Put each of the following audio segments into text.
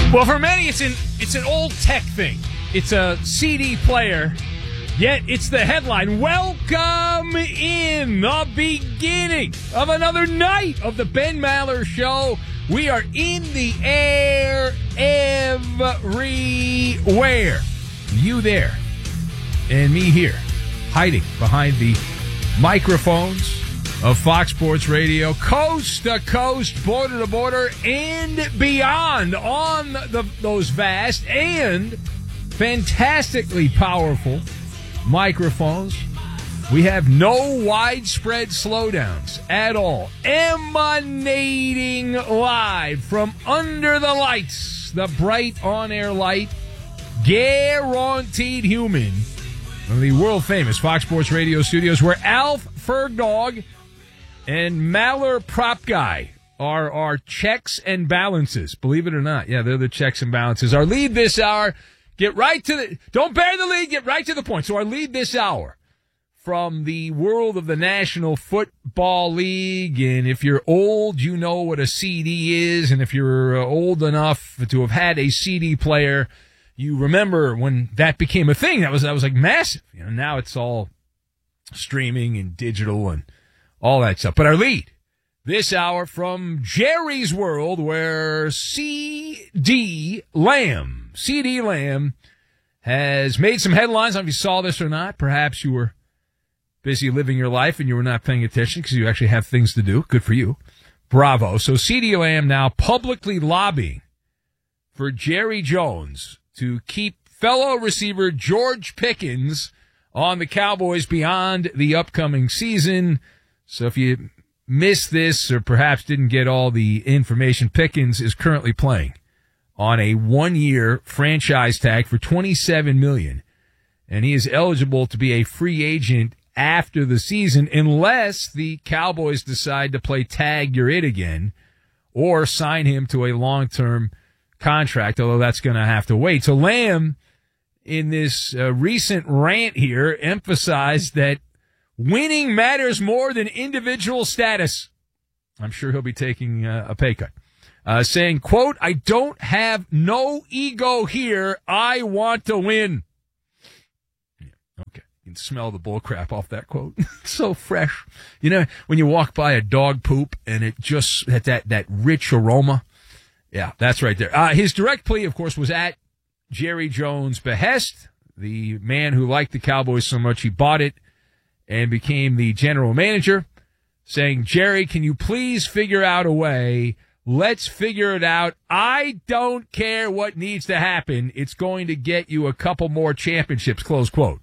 Well, for many, it's an old tech thing. It's a CD player, yet it's the headline. Welcome in the beginning of another night of the Ben Maller Show. We are in the air everywhere. You there and me here, hiding behind the microphones of Fox Sports Radio, coast to coast, border to border, and beyond on those vast and fantastically powerful microphones. We have no widespread slowdowns at all. Emanating live from under the lights, the bright on-air light, guaranteed human, of the world-famous Fox Sports Radio studios, where Alf Fergdog and Maller Prop Guy are our checks and balances. Believe it or not. Yeah, they're the checks and balances. Our lead this hour, don't bury the lead, get right to the point. So our lead this hour from the world of the National Football League, and if you're old, you know what a CD is, and if you're old enough to have had a CD player, you remember when that became a thing. That was like massive. You know, now it's all streaming and digital and all that stuff. But our lead this hour from Jerry's World, where CD Lamb has made some headlines. I don't know if you saw this or not. Perhaps you were busy living your life and you were not paying attention because you actually have things to do. Good for you. Bravo. So CD Lamb now publicly lobbying for Jerry Jones to keep fellow receiver George Pickens on the Cowboys beyond the upcoming season. So if you missed this or perhaps didn't get all the information, Pickens is currently playing on a 1-year franchise tag for $27 million, and he is eligible to be a free agent after the season unless the Cowboys decide to play tag you're it again or sign him to a long-term contract, although that's going to have to wait. So Lamb, in this recent rant here, emphasized that winning matters more than individual status. I'm sure he'll be taking a pay cut. Saying, quote, "I don't have no ego here. I want to win." Yeah, okay. You can smell the bull crap off that quote. It's so fresh. You know, when you walk by a dog poop and it just had that rich aroma. Yeah, that's right there. His direct plea, of course, was at Jerry Jones' behest, the man who liked the Cowboys so much he bought it and became the general manager, saying, "Jerry, can you please figure out a way? Let's figure it out. I don't care what needs to happen. It's going to get you a couple more championships," close quote.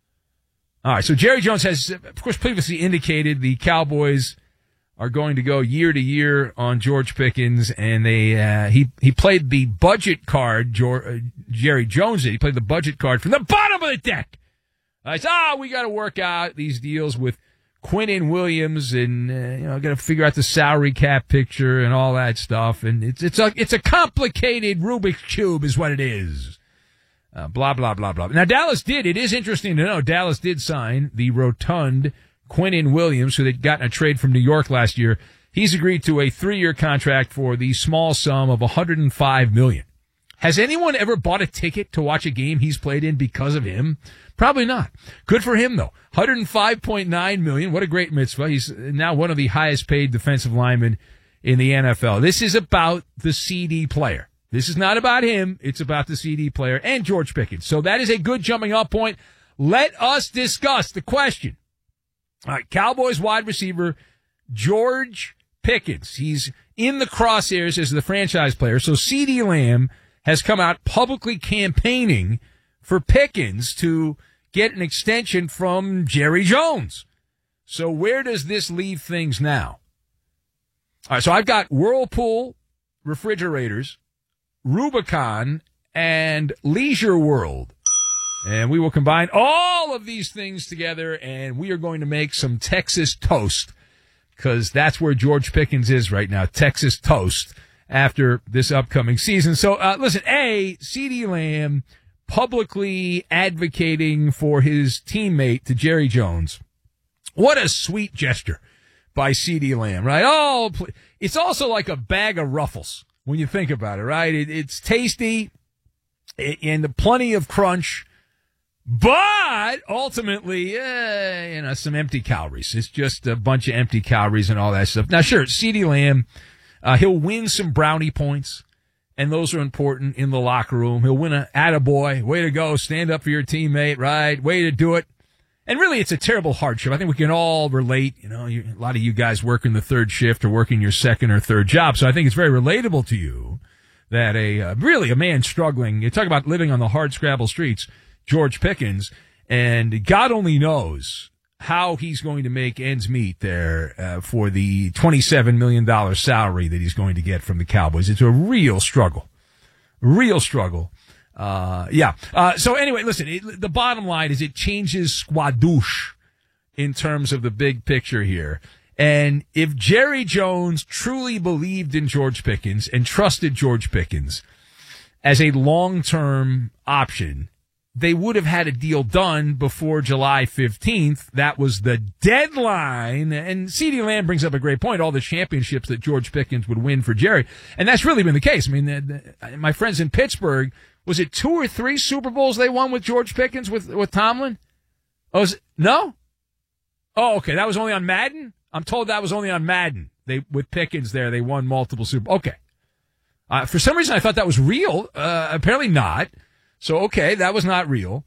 All right, so Jerry Jones has, of course, previously indicated the Cowboys are going to go year to year on George Pickens, and he played the budget card, Jerry Jones did. He played the budget card from the bottom of the deck. I said, we got to work out these deals with Quinnen Williams, and got to figure out the salary cap picture and all that stuff. And it's a complicated Rubik's cube, is what it is. Blah blah blah blah. Now Dallas did. It is interesting to know Dallas did sign the rotund Quinnen Williams, who they'd gotten a trade from New York last year. He's agreed to a 3-year contract for the small sum of $105 million. Has anyone ever bought a ticket to watch a game he's played in because of him? Probably not. Good for him, though. $105.9 million. What a great mitzvah. He's now one of the highest paid defensive linemen in the NFL. This is about the CD player. This is not about him. It's about the CD player and George Pickens. So that is a good jumping off point. Let us discuss the question. All right, Cowboys wide receiver George Pickens. He's in the crosshairs as the franchise player. So CD Lamb has come out publicly campaigning for Pickens to get an extension from Jerry Jones. So where does this leave things now? All right, so I've got Whirlpool refrigerators, Rubicon, and Leisure World. And we will combine all of these things together, and we are going to make some Texas toast, because that's where George Pickens is right now, Texas toast, after this upcoming season. So, listen, CD Lamb publicly advocating for his teammate to Jerry Jones. What a sweet gesture by CD Lamb, right? Oh, it's also like a bag of Ruffles when you think about it, right? It's tasty and plenty of crunch, but ultimately, some empty calories. It's just a bunch of empty calories and all that stuff. Now, sure, CeeDee Lamb, he'll win some brownie points, and those are important in the locker room. He'll win a attaboy, way to go, stand up for your teammate, right? Way to do it. And really, it's a terrible hardship. I think we can all relate. A lot of you guys working the third shift or working your second or third job, so I think it's very relatable to you that a man struggling, you talk about living on the hard scrabble streets, George Pickens, and God only knows how he's going to make ends meet there for the $27 million salary that he's going to get from the Cowboys. It's a real struggle. So anyway, listen, the bottom line is it changes squadouche in terms of the big picture here. And if Jerry Jones truly believed in George Pickens and trusted George Pickens as a long-term option, they would have had a deal done before July 15th. That was the deadline. And CeeDee Lamb brings up a great point, all the championships that George Pickens would win for Jerry. And that's really been the case. I mean, my friends in Pittsburgh, was it 2 or 3 Super Bowls they won with George Pickens with Tomlin? No? Oh, okay. That was only on Madden? I'm told that was only on Madden. With Pickens there, they won multiple Super Bowls. Okay. For some reason, I thought that was real. Apparently not. So, okay, that was not real.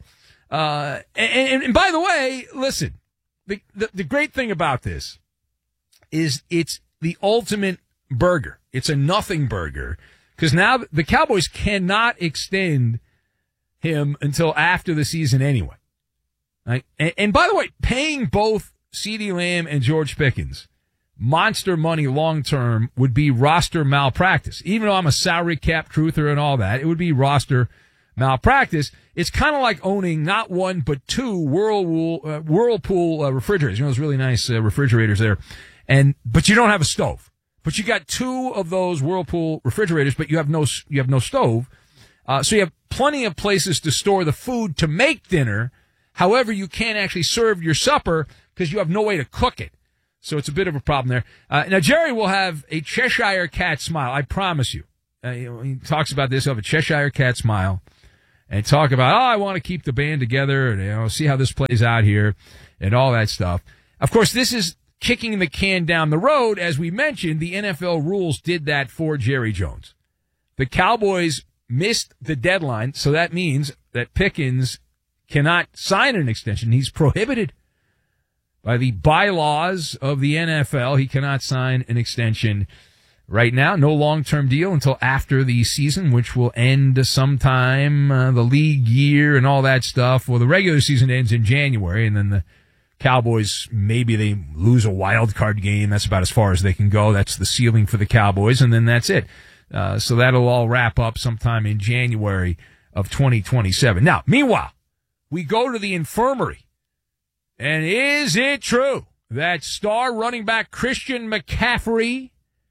And by the way, listen, the great thing about this is it's the ultimate burger. It's a nothing burger. Because now the Cowboys cannot extend him until after the season anyway. Right? And by the way, paying both CeeDee Lamb and George Pickens monster money long-term would be roster malpractice. Even though I'm a salary cap truther and all that, it would be roster malpractice. It's kind of like owning not one but 2 Whirlpool refrigerators. Those really nice refrigerators there. But you don't have a stove. But you got 2 of those Whirlpool refrigerators, but you have no stove. So you have plenty of places to store the food to make dinner. However, you can't actually serve your supper because you have no way to cook it. So it's a bit of a problem there. Now, Jerry will have a Cheshire Cat smile. I promise you. He talks about this. He'll have a Cheshire Cat smile and talk about, I want to keep the band together and, see how this plays out here and all that stuff. Of course, this is kicking the can down the road. As we mentioned, the NFL rules did that for Jerry Jones. The Cowboys missed the deadline, so that means that Pickens cannot sign an extension. He's prohibited by the bylaws of the NFL. He cannot sign an extension right now. No long-term deal until after the season, which will end sometime, the league year and all that stuff. Well, the regular season ends in January, and then the Cowboys, maybe they lose a wild card game. That's about as far as they can go. That's the ceiling for the Cowboys, and then that's it. So that'll all wrap up sometime in January of 2027. Now, meanwhile, we go to the infirmary. And is it true that star running back Christian McCaffrey,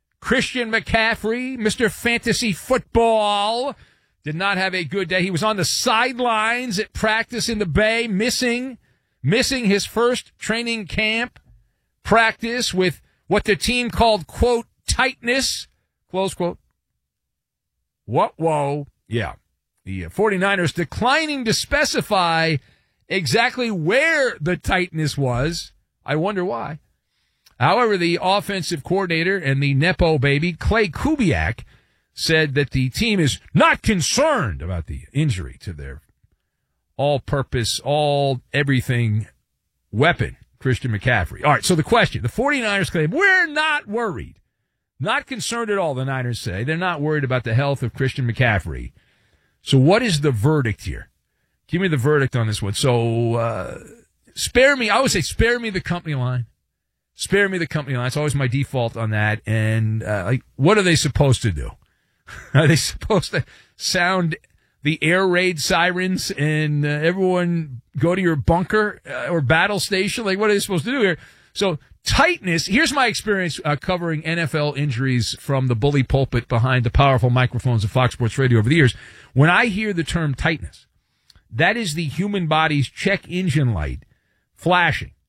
Mr. Fantasy Football, did not have a good day? He was on the sidelines at practice in the Bay, missing his first training camp practice with what the team called, quote, tightness, close quote. Whoa. Yeah. The 49ers declining to specify exactly where the tightness was. I wonder why. However, the offensive coordinator and the Nepo baby, Clay Kubiak, said that the team is not concerned about the injury to their all-purpose, all-everything weapon, Christian McCaffrey. All right, so the question, the 49ers claim, we're not worried. Not concerned at all, the Niners say. They're not worried about the health of Christian McCaffrey. So what is the verdict here? Give me the verdict on this one. So spare me. I always say spare me the company line. Spare me the company line. It's always my default on that. And what are they supposed to do? Are they supposed to sound the air raid sirens and everyone go to your bunker or battle station? Like, what are they supposed to do here? So tightness. Here's my experience covering NFL injuries from the bully pulpit behind the powerful microphones of Fox Sports Radio over the years. When I hear the term tightness, that is the human body's check engine light flashing.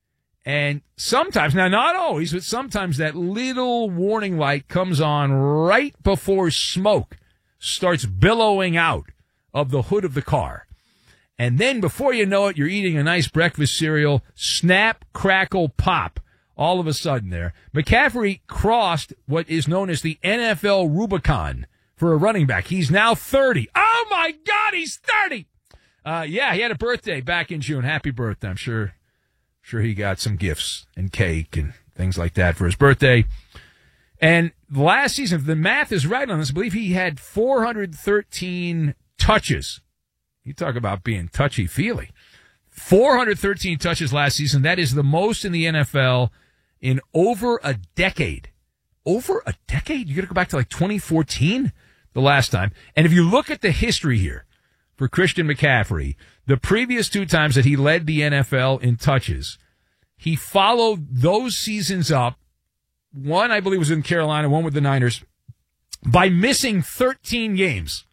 And sometimes, now not always, but sometimes that little warning light comes on right before smoke starts billowing out of the hood of the car. And then before you know it, you're eating a nice breakfast cereal, snap, crackle, pop. All of a sudden there, McCaffrey crossed what is known as the NFL Rubicon for a running back. He's now 30. Oh, my God, he's 30. Yeah, he had a birthday back in June. Happy birthday. I'm sure he got some gifts and cake and things like that for his birthday. And last season, if the math is right on this, I believe he had 413 touches. You talk about being touchy-feely. 413 touches last season. That is the most in the NFL in over a decade. Over a decade? You got to go back to like 2014, the last time. And if you look at the history here for Christian McCaffrey, the previous two times that he led the NFL in touches, he followed those seasons up. One, I believe, was in Carolina, one with the Niners, by missing 13 games.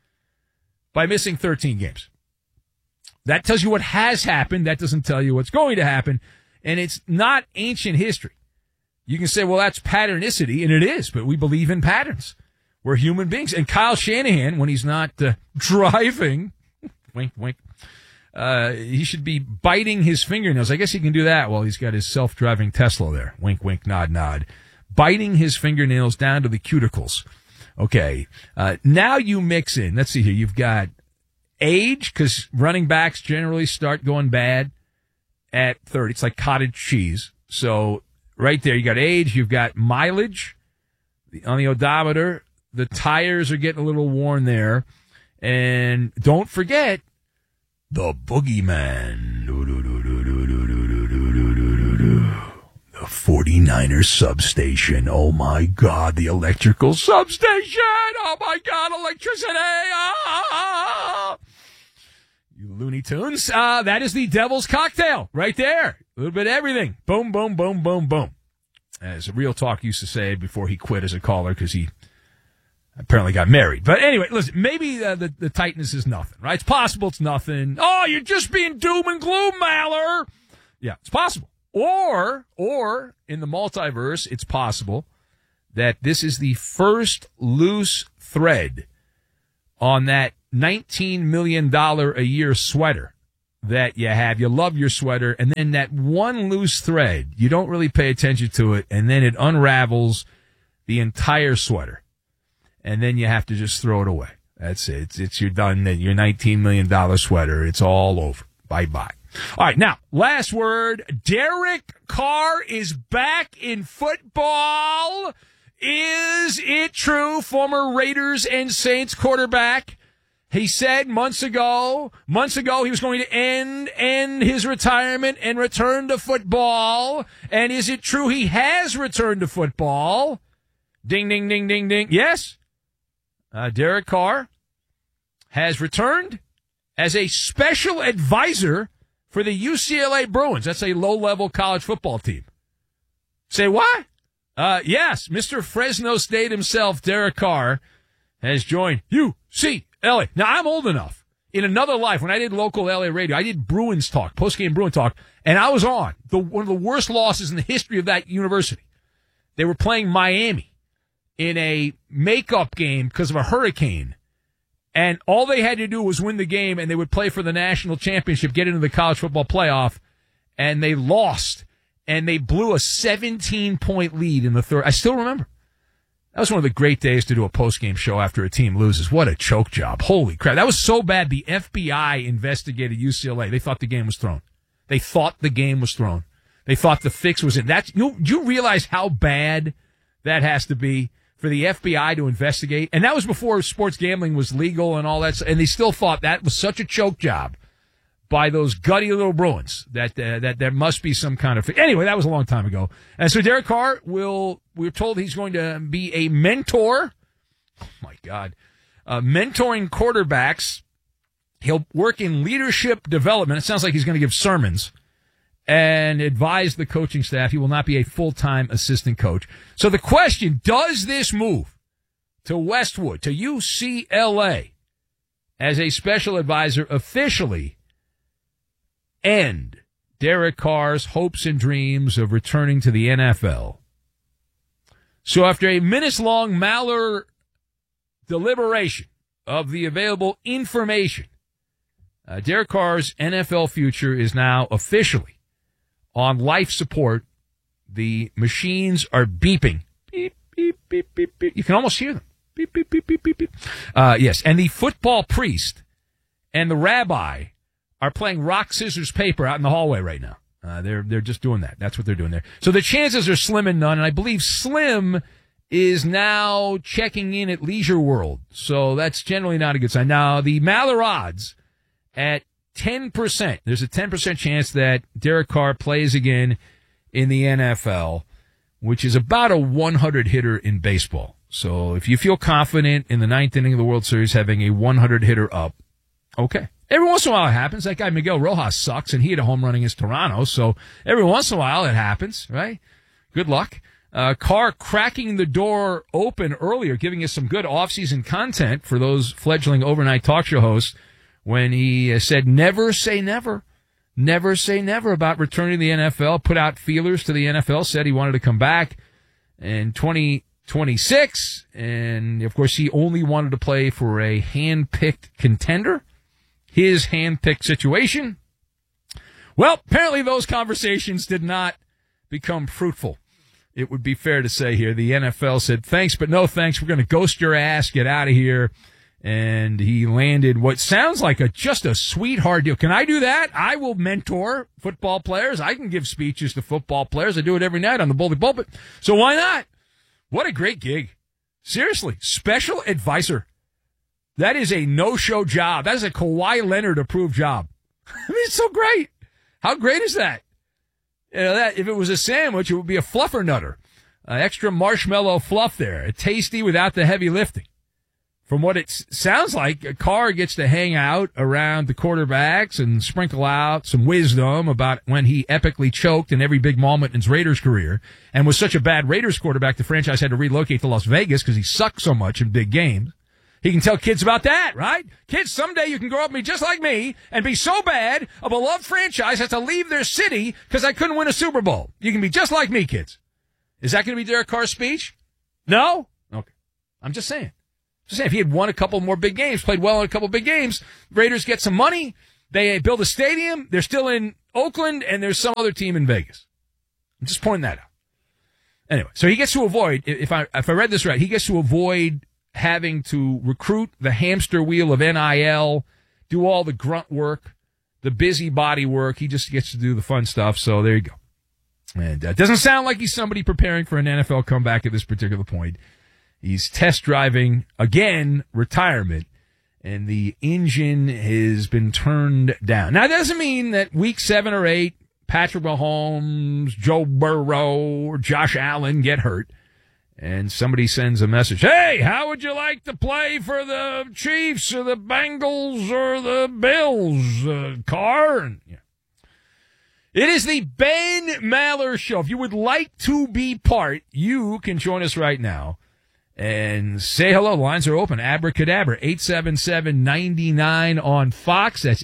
That tells you what has happened. That doesn't tell you what's going to happen. And it's not ancient history. You can say, well, that's patternicity, and it is, but we believe in patterns. We're human beings. And Kyle Shanahan, when he's not driving, wink, wink, he should be biting his fingernails. I guess he can do that while he's got his self-driving Tesla there. Wink, wink, nod, nod. Biting his fingernails down to the cuticles. Okay. Now you mix in, let's see here, you've got age, because running backs generally start going bad at 30. It's like cottage cheese. So right there, you got age, you've got mileage on the odometer. The tires are getting a little worn there. And don't forget the boogeyman. The 49ers substation. Oh, my God, the electrical substation. Oh, my God, electricity. You Looney Tunes. That is the Devil's Cocktail right there. A little bit of everything. Boom, boom, boom, boom, boom. As Real Talk used to say before he quit as a caller because he apparently got married. But anyway, listen, maybe the tightness is nothing, right? It's possible it's nothing. Oh, you're just being doom and gloom, Maller. Yeah, it's possible. Or in the multiverse, it's possible that this is the first loose thread on that $19 million a year sweater that you have. You love your sweater, and then that one loose thread, you don't really pay attention to it, and then it unravels the entire sweater. And then you have to just throw it away. That's it. You're done. Your $19 million sweater, it's all over. Bye-bye. All right, now, last word. Derek Carr is back in football. Is it true? Former Raiders and Saints quarterback. He said months ago he was going to end his retirement and return to football. And is it true he has returned to football? Ding, ding, ding, ding, ding. Yes. Derek Carr has returned as a special advisor for the UCLA Bruins. That's a low-level college football team. Say what? Yes, Mr. Fresno State himself, Derek Carr, has joined UCLA. Now, I'm old enough. In another life, when I did local LA radio, I did Bruins talk, post-game Bruin talk, and I was on one of the worst losses in the history of that university. They were playing Miami in a makeup game because of a hurricane. And all they had to do was win the game, and they would play for the national championship, get into the college football playoff, and they lost. And they blew a 17-point lead in the third. I still remember. That was one of the great days to do a post-game show after a team loses. What a choke job. Holy crap. That was so bad, the FBI investigated UCLA. They thought the game was thrown. They thought the fix was in. You realize how bad that has to be for the FBI to investigate? And that was before sports gambling was legal and all that. And they still thought that was such a choke job by those gutty little Bruins that there must be some kind of... Anyway, that was a long time ago. And so Derek Carr we're told he's going to be a mentor. Oh, my God. Mentoring quarterbacks. He'll work in leadership development. It sounds like he's going to give sermons and advise the coaching staff. He will not be a full-time assistant coach. So the question, does this move to Westwood, to UCLA, as a special advisor officially end Derek Carr's hopes and dreams of returning to the NFL. So after a minutes-long Maller deliberation of the available information, Derek Carr's NFL future is now officially on life support. The machines are beeping. Beep, beep, beep, beep, beep. You can almost hear them. Beep, beep, beep, beep, beep, beep. Yes, and the football priest and the rabbi are playing rock, scissors, paper out in the hallway right now. They're just doing that. That's what they're doing there. So the chances are slim and none, and I believe Slim is now checking in at Leisure World. So that's generally not a good sign. Now, the Maller odds at 10%. There's a 10% chance that Derek Carr plays again in the NFL, which is about a 100 hitter in baseball. So if you feel confident in the ninth inning of the World Series having a 100 hitter up, okay. Every once in a while it happens. That guy Miguel Rojas sucks, and he had a home run against Toronto, so every once in a while it happens, right? Good luck. Carr cracking the door open earlier, giving us some good off-season content for those fledgling overnight talk show hosts when he said never say never. Never say never about returning to the NFL, put out feelers to the NFL, said he wanted to come back in 2026, and of course he only wanted to play for a hand-picked contender. His hand-picked situation. Well, apparently those conversations did not become fruitful. It would be fair to say here. The NFL said, thanks, but no thanks. We're going to ghost your ass. Get out of here. And he landed what sounds like just a sweetheart deal. Can I do that? I will mentor football players. I can give speeches to football players. I do it every night on the Bully Pulpit. So why not? What a great gig. Seriously, special advisor. That is a no-show job. That is a Kawhi Leonard-approved job. I mean, it's so great. How great is that? You know, that if it was a sandwich, it would be a fluffer nutter. Extra marshmallow fluff there. Tasty without the heavy lifting. From what it sounds like, Carr gets to hang out around the quarterbacks and sprinkle out some wisdom about when he epically choked in every big moment in his Raiders career and was such a bad Raiders quarterback the franchise had to relocate to Las Vegas because he sucked so much in big games. He can tell kids about that, right? Kids, someday you can grow up and be just like me and be so bad a beloved franchise has to leave their city because I couldn't win a Super Bowl. You can be just like me, kids. Is that going to be Derek Carr's speech? No? Okay. I'm just saying. If he had won a couple more big games, played well in a couple big games, Raiders get some money, they build a stadium, they're still in Oakland, and there's some other team in Vegas. I'm just pointing that out. Anyway, so he gets to avoid, if I read this right, he gets to avoid having to recruit the hamster wheel of NIL, do all the grunt work, the busybody work. He just gets to do the fun stuff. So there you go. And it doesn't sound like he's somebody preparing for an NFL comeback at this particular point. He's test driving, again, retirement, and the engine has been turned down. Now, it doesn't mean that week 7 or 8, Patrick Mahomes, Joe Burrow, or Josh Allen get hurt. And somebody sends a message, hey, how would you like to play for the Chiefs or the Bengals or the Bills, Carr? And, yeah. It is the Ben Maller Show. If you would like to be part, you can join us right now and say hello. The lines are open. Abracadabra, 877-99 on Fox. That's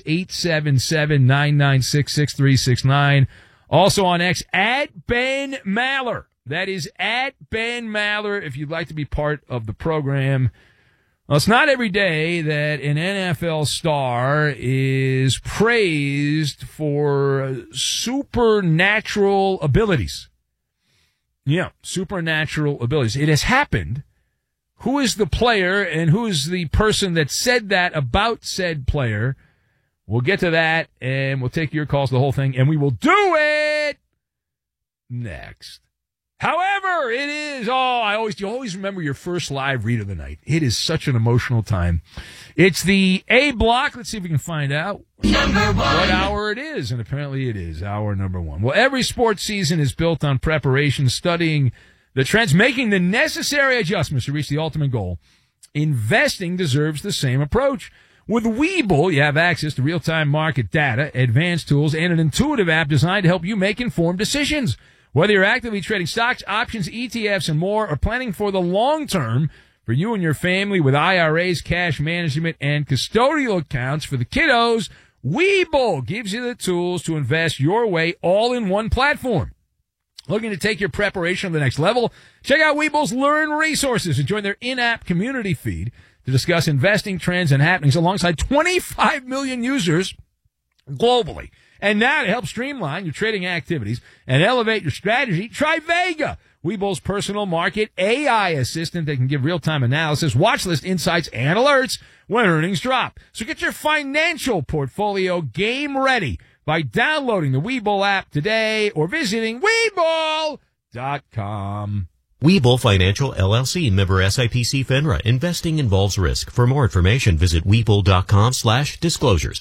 877-996-6369. Also on X, at Ben Maller. That is at Ben Maller if you'd like to be part of the program. Well, it's not every day that an NFL star is praised for supernatural abilities. Yeah, supernatural abilities. It has happened. Who is the player and who is the person that said that about said player? We'll get to that, and we'll take your calls, the whole thing, and we will do it next. However, it is, you always remember your first live read of the night. It is such an emotional time. It's the A block. Let's see if we can find out what hour it is. And apparently it is hour number 1. Well, every sports season is built on preparation, studying the trends, making the necessary adjustments to reach the ultimate goal. Investing deserves the same approach. With Webull, you have access to real-time market data, advanced tools, and an intuitive app designed to help you make informed decisions. Whether you're actively trading stocks, options, ETFs, and more, or planning for the long term for you and your family with IRAs, cash management, and custodial accounts for the kiddos, Webull gives you the tools to invest your way all in one platform. Looking to take your preparation to the next level? Check out Webull's Learn resources and join their in-app community feed to discuss investing trends and happenings alongside 25 million users globally. And now to help streamline your trading activities and elevate your strategy, try Vega, Webull's personal market AI assistant that can give real-time analysis, watch list insights, and alerts when earnings drop. So get your financial portfolio game ready by downloading the Webull app today or visiting Webull.com. Webull Financial LLC, member SIPC FINRA. Investing involves risk. For more information, visit Webull.com/disclosures.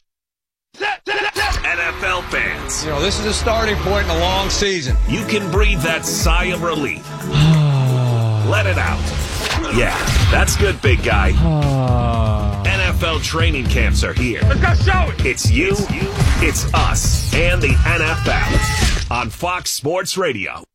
NFL fans, this is a starting point in a long season. you can breathe that sigh of relief. Let it out. Yeah, that's good, big guy. NFL training camps are here. Let's go show it. It's you, it's us, and the NFL on Fox Sports Radio.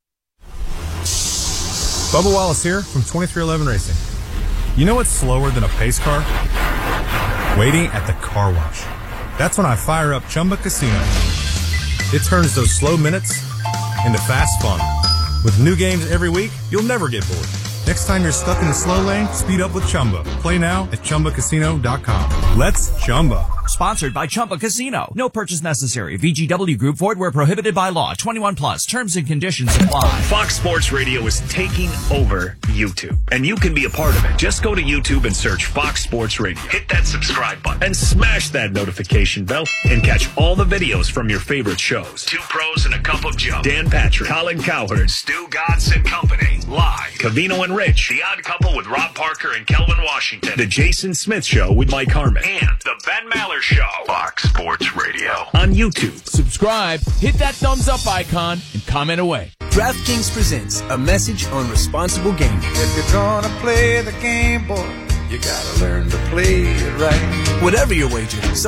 Bubba Wallace here from 2311 Racing. You know what's slower than a pace car? Waiting at the car wash. That's when I fire up Chumba Casino. It turns those slow minutes into fast fun. With new games every week, you'll never get bored. Next time you're stuck in the slow lane, speed up with Chumba. Play now at ChumbaCasino.com. Let's Chumba. Sponsored by Chumba Casino. No purchase necessary. VGW Group. Void where prohibited by law. 21 plus. Terms and conditions apply. Fox Sports Radio is taking over YouTube, and you can be a part of it. Just go to YouTube and search Fox Sports Radio. Hit that subscribe button and smash that notification bell and catch all the videos from your favorite shows. Two Pros and a Cup of Joe. Dan Patrick, Colin Cowherd, Stu Godson Company. Live. Cavino and Rich. The Odd Couple with Rob Parker and Kelvin Washington. The Jason Smith Show with Mike Harmon. And the Ben Maller Show. Fox Sports Radio on YouTube. Subscribe, hit that thumbs up icon, and comment away. DraftKings presents a message on responsible gaming. If you're gonna play the game, boy, you gotta learn to play it right. Whatever your wager,